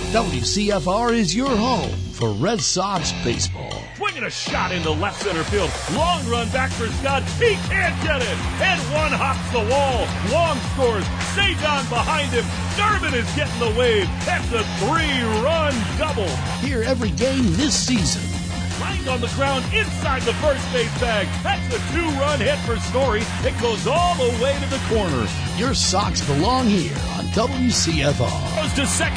WCFR is your home for Red Sox baseball. Swinging a shot into left center field. Long run back for Scott. He can't get it. And one hops the wall. Long scores. Sajon behind him. Durbin is getting the wave. That's a 3-run double. Here every game this season. Lined on the ground inside the first base bag. That's a 2-run hit for Story. It goes all the way to the corner. Your Sox belong here on WCFR. Goes to second.